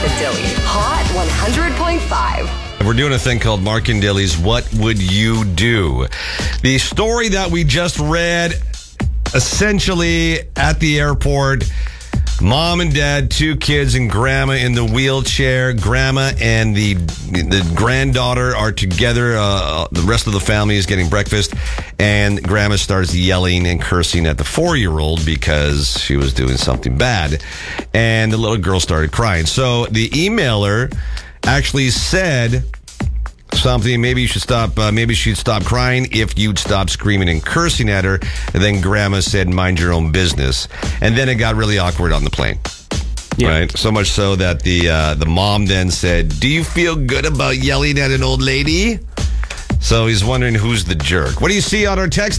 and Dilly. Hot 100.5. We're doing a thing called Mark and Dilly's What Would You Do? The story that we just read, essentially at the airport, mom and dad, two kids, and grandma in the wheelchair. Grandma and the granddaughter are together. The rest of the family is getting breakfast, and grandma starts yelling and cursing at the 4-year-old because she was doing something bad, and the little girl started crying. So the emailer actually said something, maybe you should stop, maybe she'd stop crying if you'd stop screaming and cursing at her. And then grandma said, mind your own business. And then it got really awkward on the plane. Yeah. Right? So much so that the mom then said, do you feel good about yelling at an old lady? So he's wondering who's the jerk. What do you see on our text?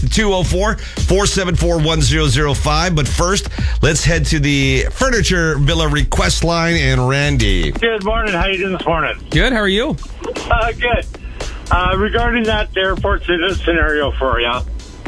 204-474-1005. But first, let's head to the Furniture Villa request line and Randy. Good morning. How you doing this morning? Good. How are you? Good. Regarding that airport scenario for you,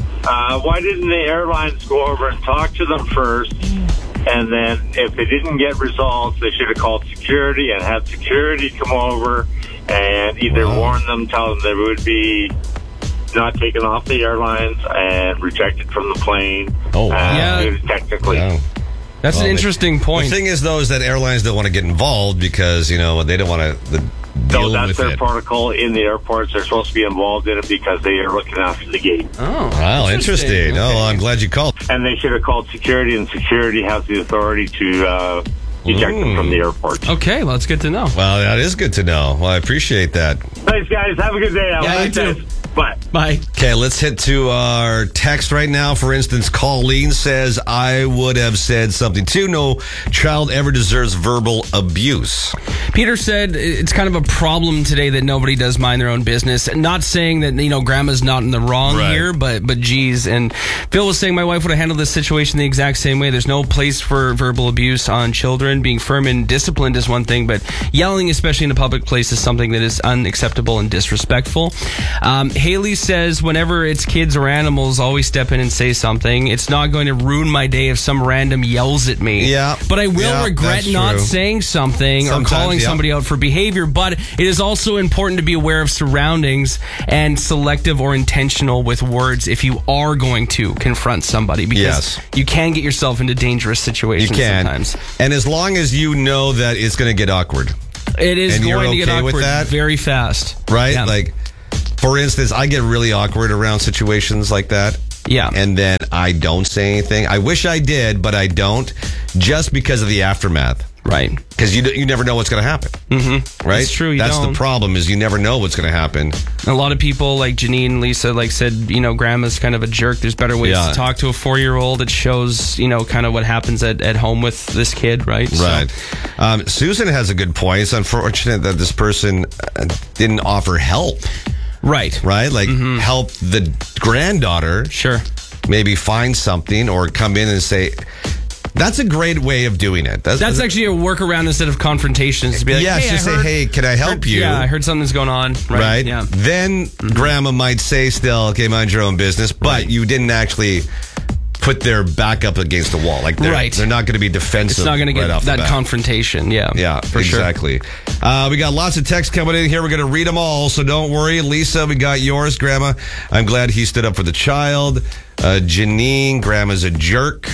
why didn't the airlines go over and talk to them first? And then if they didn't get resolved, they should have called security and had security come over and either warn them, tell them they would be not taken off the airlines and rejected from the plane. Oh, wow. Yeah. Technically. Yeah. That's an interesting point. The thing is, though, is that airlines don't want to get involved because, you know, they don't want to deal that's with their it. protocol in the airports. They're supposed to be involved in it because they are looking after the gate. Oh, wow, interesting. Okay. Oh, well, I'm glad you called. And they should have called security, and security has the authority to eject them from the airport. Okay, well, it's good to know. Well, that is good to know. Well, I appreciate that. Thanks, guys. Have a good day. Yeah, you too. Bye. Bye. Okay, let's hit to our text right now. For instance, Colleen says, I would have said something too. No child ever deserves verbal abuse. Peter said it's kind of a problem today that nobody does mind their own business. Not saying that, you know, grandma's not in the wrong here, but geez. And Phil was saying my wife would have handled this situation the exact same way. There's no place for verbal abuse on children. Being firm and disciplined is one thing, but yelling, especially in a public place, is something that is unacceptable and disrespectful. Haley says whenever it's kids or animals, always step in and say something. It's not going to ruin my day if some random yells at me. Yeah. But I will regret not saying something Sometimes, or calling somebody out for behavior. But it is also important to be aware of surroundings and selective or intentional with words if you are going to confront somebody. Because you can get yourself into dangerous situations sometimes. And as long as you know that it's going to get awkward. It is and going to get awkward with that, very fast. Right? Yeah. Like, for instance, I get really awkward around situations like that. Yeah. And then I don't say anything. I wish I did, but I don't, just because of the aftermath. Right. Because you never know what's going to happen. Mm-hmm. Right? That's true. That's the problem, is you never know what's going to happen. A lot of people, like Janine and Lisa, said, you know, grandma's kind of a jerk. There's better ways to talk to a 4-year-old. It shows, you know, kind of what happens at home with this kid, right? Right. So. Susan has a good point. It's unfortunate that this person didn't offer help. Right. Right? Like, help the granddaughter. Sure. Maybe find something or come in and say... That's a great way of doing it. That's actually a workaround instead of confrontations. To be like, just say, hey, can I help you? Yeah, I heard something's going on. Right? Yeah. Then grandma might say still, okay, mind your own business, but you didn't actually put their back up against the wall. Like, they're not going to be defensive. It's not going to get that bat. confrontation. Yeah. Yeah, for exactly. Sure. We got lots of texts coming in here. We're going to read them all, so don't worry. Lisa, we got yours. Grandma, I'm glad he stood up for the child. Janine, grandma's a jerk.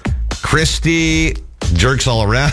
Christy, jerks all around.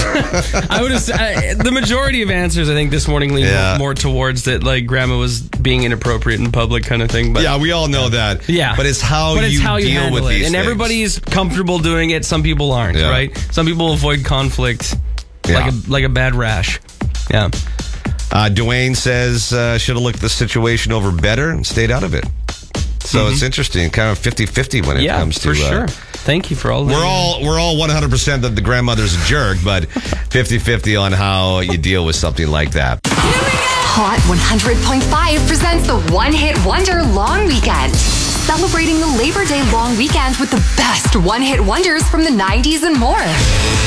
I would have the majority of answers, I think, this morning lean more towards that, like, grandma was being inappropriate in public kind of thing. But yeah, we all know that. Yeah. But it's how you deal with these things. And everybody's comfortable doing it. Some people aren't, right? Some people avoid conflict like a bad rash. Yeah. Dwayne says, should have looked the situation over better and stayed out of it. So it's interesting, kind of 50-50 when it comes to... for sure. Thank you for all that. We're all 100% that the grandmother's a jerk, but 50-50 on how you deal with something like that. Hot 100.5 presents the One Hit Wonder Long Weekend. Celebrating the Labor Day long weekend with the best one-hit wonders from the 90s and more.